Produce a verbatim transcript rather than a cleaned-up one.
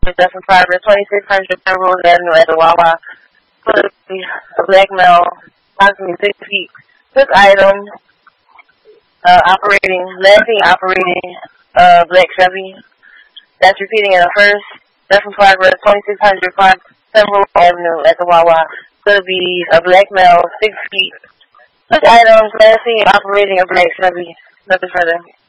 Justin Fiber, twenty-six hundred Penrose Avenue at the Wawa. A black male, approximately six feet, took item, uh, operating, last seen operating, uh, black Chevy. That's repeating in the first. Justin Fiber, twenty-six hundred Penrose Avenue at the Wawa. Could be a black male, six feet, took items, last seen operating a black Chevy. Nothing further.